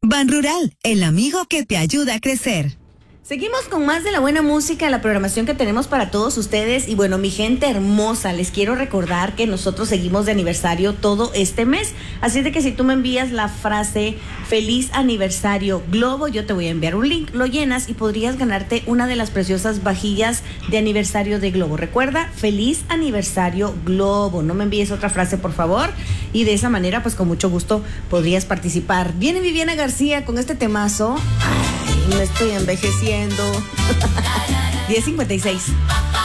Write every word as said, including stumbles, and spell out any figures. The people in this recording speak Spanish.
Ban Rural, el amigo que te ayuda a crecer. Seguimos con más de la buena música, la programación que tenemos para todos ustedes. Y bueno, mi gente hermosa, les quiero recordar que nosotros seguimos de aniversario todo este mes. Así de que si tú me envías la frase feliz aniversario Globo, yo te voy a enviar un link, lo llenas y podrías ganarte una de las preciosas vajillas de aniversario de Globo. Recuerda, feliz aniversario Globo. No me envíes otra frase, por favor. Y de esa manera, pues con mucho gusto podrías participar. Viene Viviana García con este temazo. Ay, me estoy envejeciendo. diez cincuenta y seis.